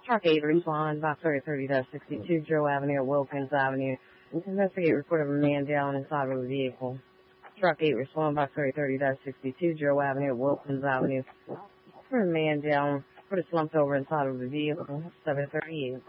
Truck 8 respond, box 30-62, Joe Avenue, Wilkins Avenue. Investigate report of a man down inside of a vehicle. Truck 8 respond, box 30-62, Joe Avenue, Wilkins Avenue. For a man down, put a slumped over inside of the vehicle, 738.